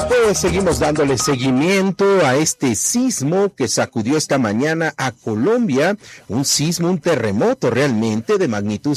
Pues seguimos dándole seguimiento a este sismo que sacudió esta mañana a Colombia, un sismo, un terremoto realmente de magnitud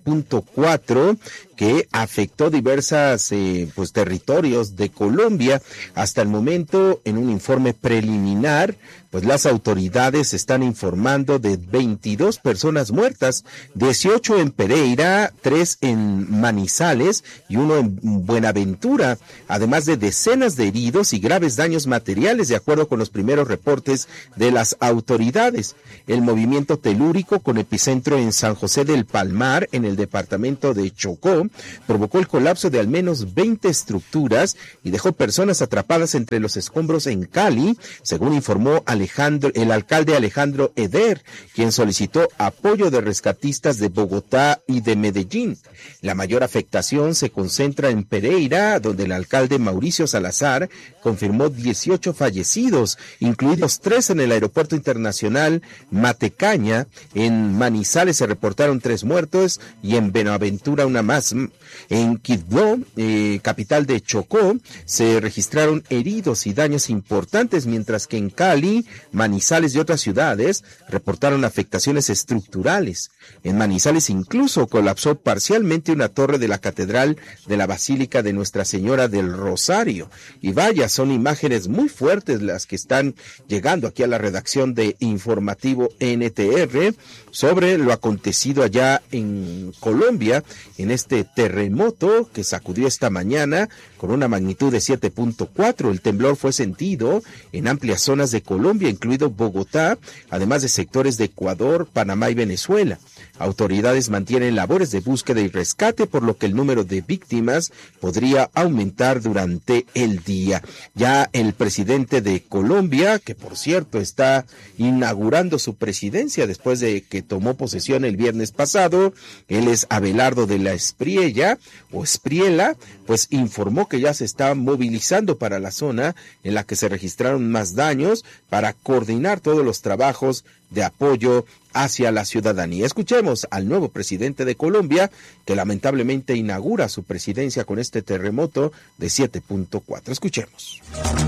7.4 que afectó diversas territorios de Colombia. Hasta el momento, en un informe preliminar, pues las autoridades están informando de 22 personas muertas, 18 en Pereira, 3 en Manizales y 1 en Buenaventura, además de decenas de heridos y graves daños materiales, de acuerdo con los primeros reportes de las autoridades. El movimiento telúrico, con epicentro en San José del Palmar, en el departamento de Chocó, provocó el colapso de al menos 20 estructuras y dejó personas atrapadas entre los escombros en Cali, según informó el alcalde Alejandro Eder, quien solicitó apoyo de rescatistas de Bogotá y de Medellín. La mayor afectación se concentra en Pereira, donde el alcalde Mauricio Salazar confirmó 18 fallecidos, incluidos 3 en el aeropuerto internacional Matecaña. En Manizales se reportaron 3 muertos y en Buenaventura una más. En Quibdó, capital de Chocó, se registraron heridos y daños importantes, mientras que en Cali, Manizales y otras ciudades reportaron afectaciones estructurales. En Manizales incluso colapsó parcialmente una torre de la Catedral de la Basílica de Nuestra Señora del Rosario. Y vaya, son imágenes muy fuertes las que están llegando aquí a la redacción de Informativo NTR sobre lo acontecido allá en Colombia, en este terremoto que sacudió esta mañana con una magnitud de 7.4. El temblor fue sentido en amplias zonas de Colombia, incluido Bogotá, además de sectores de Ecuador, Panamá y Venezuela. Autoridades mantienen labores de búsqueda y rescate, por lo que el número de víctimas podría aumentar durante el día. Ya el presidente de Colombia, que por cierto está inaugurando su presidencia después de que tomó posesión el viernes pasado, él es Abelardo de la Espriella o Espriela, pues informó que ya se está movilizando para la zona en la que se registraron más daños para coordinar todos los trabajos de apoyo hacia la ciudadanía. Escuchemos al nuevo presidente de Colombia, que lamentablemente inaugura su presidencia con este terremoto de 7.4. Escuchemos.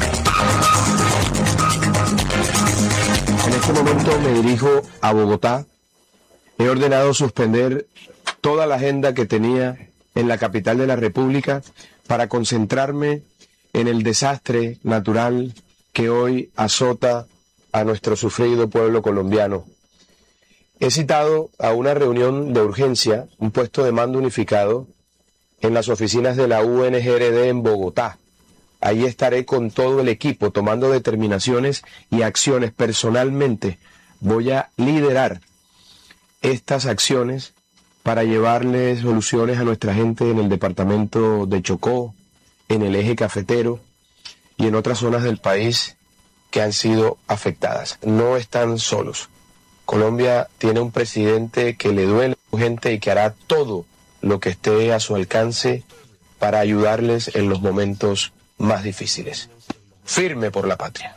En este momento me dirijo a Bogotá. He ordenado suspender toda la agenda que tenía en la capital de la República para concentrarme en el desastre natural que hoy azota a nuestro sufrido pueblo colombiano. He citado a una reunión de urgencia, un puesto de mando unificado, en las oficinas de la UNGRD en Bogotá. Ahí estaré con todo el equipo tomando determinaciones y acciones. Personalmente voy a liderar estas acciones para llevarle soluciones a nuestra gente en el departamento de Chocó, en el eje cafetero y en otras zonas del país que han sido afectadas. No están solos. Colombia tiene un presidente que le duele a su gente y que hará todo lo que esté a su alcance para ayudarles en los momentos más difíciles. Firme por la patria.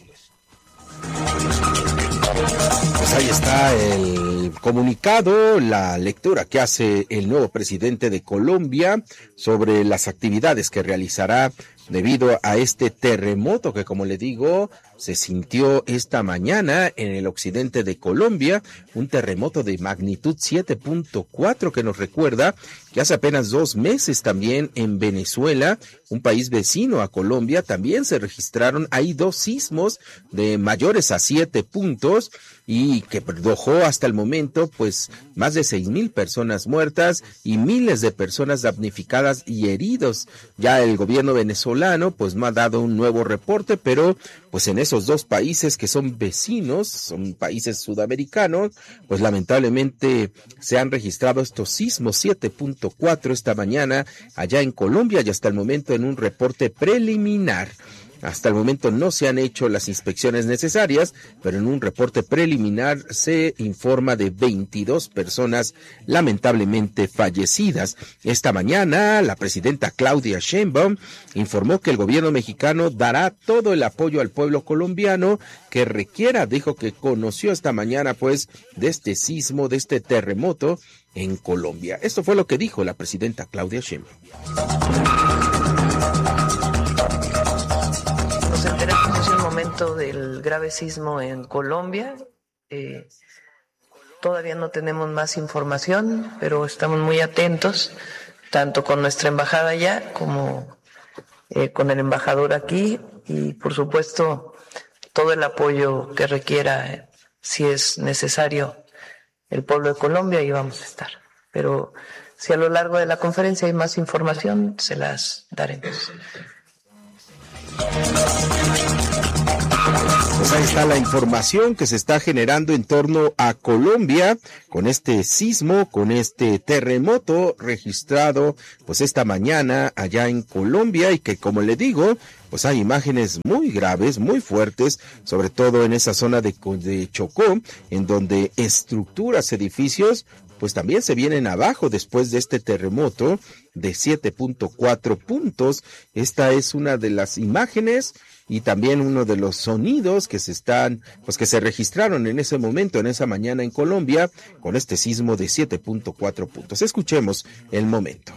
Pues ahí está el comunicado, la lectura que hace el nuevo presidente de Colombia sobre las actividades que realizará debido a este terremoto que, como le digo, se sintió esta mañana en el occidente de Colombia, un terremoto de magnitud 7.4 que nos recuerda que hace apenas 2 meses también en Venezuela, un país vecino a Colombia, también se registraron ahí 2 sismos de mayores a 7 puntos y que produjo hasta el momento pues más de 6,000 personas muertas y miles de personas damnificadas y heridos. Ya el gobierno venezolano pues no ha dado un nuevo reporte, pero pues en esos 2 países que son vecinos, son países sudamericanos, pues lamentablemente se han registrado estos sismos 7.4 esta mañana allá en Colombia y hasta el momento en un reporte preliminar. Hasta el momento no se han hecho las inspecciones necesarias, pero en un reporte preliminar se informa de 22 personas lamentablemente fallecidas. Esta mañana, la presidenta Claudia Sheinbaum informó que el gobierno mexicano dará todo el apoyo al pueblo colombiano que requiera. Dijo que conoció esta mañana, pues, de este sismo, de este terremoto en Colombia. Esto fue lo que dijo la presidenta Claudia Sheinbaum. esto del grave sismo en Colombia. Todavía no tenemos más información, pero estamos muy atentos, tanto con nuestra embajada allá como con el embajador aquí, y por supuesto todo el apoyo que requiera, si es necesario, el pueblo de Colombia, y vamos a estar. Pero si a lo largo de la conferencia hay más información, se las daremos. Pues ahí está la información que se está generando en torno a Colombia con este sismo, con este terremoto registrado pues esta mañana allá en Colombia, y que, como le digo, pues hay imágenes muy graves, muy fuertes, sobre todo en esa zona de Chocó, en donde estructuras, edificios, pues también se vienen abajo después de este terremoto de 7.4 puntos. Esta es una de las imágenes y también uno de los sonidos que se registraron en ese momento, en esa mañana en Colombia, con este sismo de 7.4 puntos. Escuchemos el momento.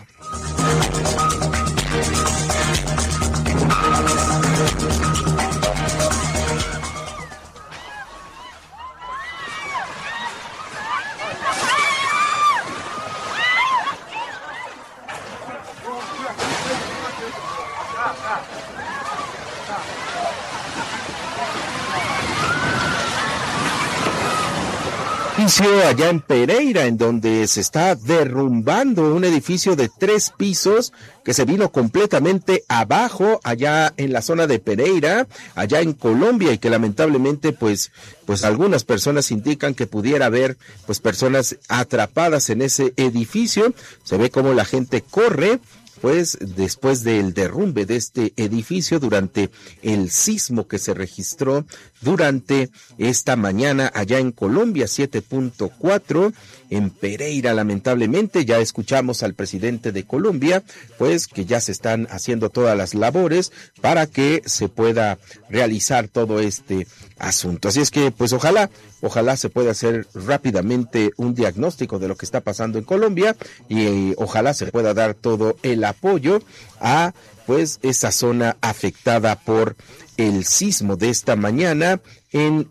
Allá en Pereira, en donde se está derrumbando un edificio de 3 pisos que se vino completamente abajo allá en la zona de Pereira, allá en Colombia, y que lamentablemente pues algunas personas indican que pudiera haber pues personas atrapadas en ese edificio. Se ve como la gente corre pues después del derrumbe de este edificio durante el sismo que se registró durante esta mañana allá en Colombia, 7.4 en Pereira. Lamentablemente ya escuchamos al presidente de Colombia, pues que ya se están haciendo todas las labores para que se pueda realizar todo este asunto. Así es que pues ojalá se pueda hacer rápidamente un diagnóstico de lo que está pasando en Colombia, y ojalá se pueda dar todo el apoyo a pues esa zona afectada por el sismo de esta mañana en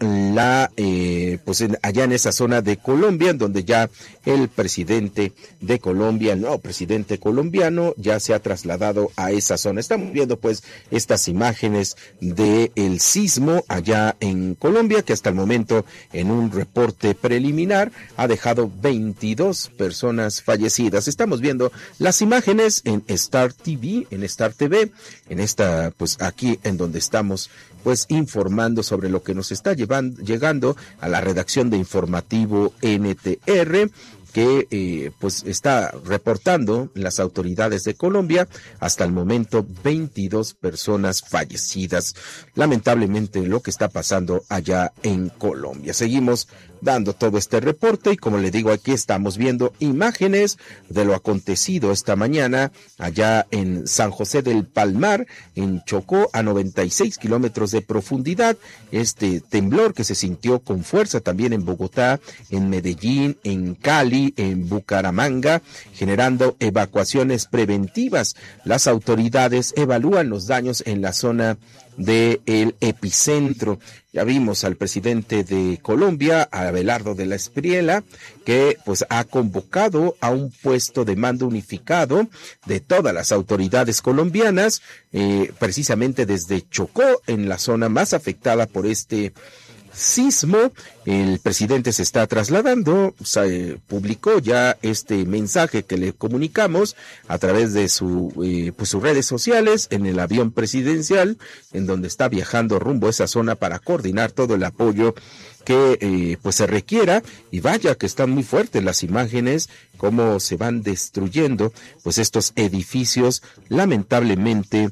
allá en esa zona de Colombia, en donde ya el presidente de Colombia, el nuevo presidente colombiano, ya se ha trasladado a esa zona. Estamos viendo pues estas imágenes de el sismo allá en Colombia, que hasta el momento en un reporte preliminar ha dejado 22 personas fallecidas. Estamos viendo las imágenes en Star TV, en esta pues aquí en donde estamos pues informando sobre lo que nos está llegando a la redacción de Informativo NTR, que pues está reportando las autoridades de Colombia hasta el momento 22 personas fallecidas. Lamentablemente lo que está pasando allá en Colombia. Seguimos dando todo este reporte y, como le digo, aquí estamos viendo imágenes de lo acontecido esta mañana allá en San José del Palmar, en Chocó, a 96 kilómetros de profundidad. Este temblor que se sintió con fuerza también en Bogotá, en Medellín, en Cali, en Bucaramanga, generando evacuaciones preventivas. Las autoridades evalúan los daños en la zona del epicentro. Ya vimos al presidente de Colombia, a Abelardo de la Espriella, que pues ha convocado a un puesto de mando unificado de todas las autoridades colombianas, precisamente desde Chocó, en la zona más afectada por este sismo. El presidente se está trasladando, publicó ya este mensaje que le comunicamos a través de sus redes sociales, en el avión presidencial, en donde está viajando rumbo a esa zona para coordinar todo el apoyo que pues se requiera. Y vaya que están muy fuertes las imágenes, cómo se van destruyendo pues estos edificios, lamentablemente.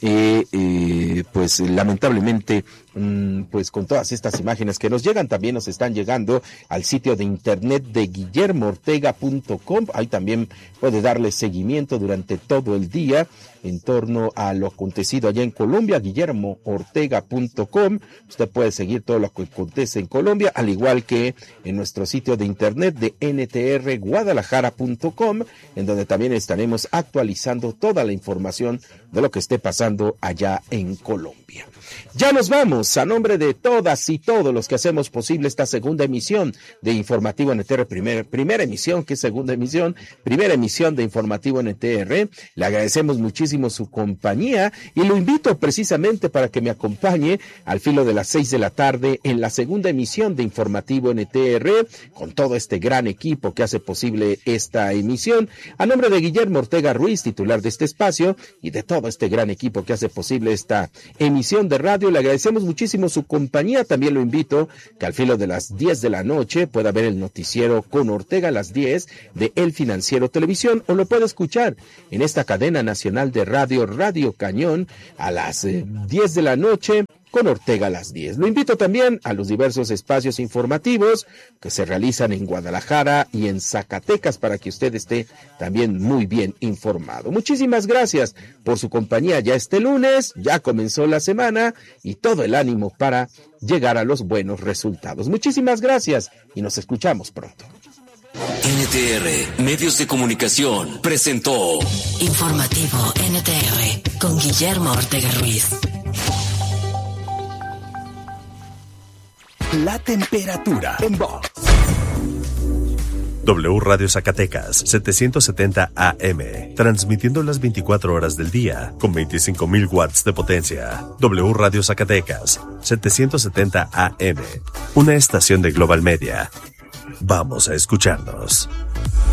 Pues con todas estas imágenes que nos llegan, también nos están llegando al sitio de internet de guillermoortega.com. Ahí también puede darle seguimiento durante todo el día en torno a lo acontecido allá en Colombia, guillermoortega.com. Usted puede seguir todo lo que acontece en Colombia, al igual que en nuestro sitio de internet de ntrguadalajara.com, en donde también estaremos actualizando toda la información de lo que esté pasando allá en Colombia. Ya nos vamos, a nombre de todas y todos los que hacemos posible esta segunda emisión de Informativo NTR, primera emisión de Informativo NTR. Le agradecemos muchísimo su compañía y lo invito precisamente para que me acompañe al filo de las 6 de la tarde en la segunda emisión de Informativo NTR con todo este gran equipo que hace posible esta emisión. A nombre de Guillermo Ortega Ruiz, titular de este espacio, y de todo este gran equipo que hace posible esta emisión de radio, le agradecemos muchísimo su compañía. También lo invito que al filo de las 10 de la noche pueda ver el noticiero con Ortega a las 10 de El Financiero Televisión, o lo puede escuchar en esta cadena nacional de radio, Radio Cañón, a las 10 de la noche con Ortega a las 10. Lo invito también a los diversos espacios informativos que se realizan en Guadalajara y en Zacatecas para que usted esté también muy bien informado. Muchísimas gracias por su compañía ya este lunes, ya comenzó la semana y todo el ánimo para llegar a los buenos resultados. Muchísimas gracias y nos escuchamos pronto. NTR Medios de Comunicación presentó Informativo NTR con Guillermo Ortega Ruiz. La temperatura en Vox. W Radio Zacatecas, 770 AM, transmitiendo las 24 horas del día, con 25,000 watts de potencia. W Radio Zacatecas, 770 AM, una estación de Global Media. Vamos a escucharnos.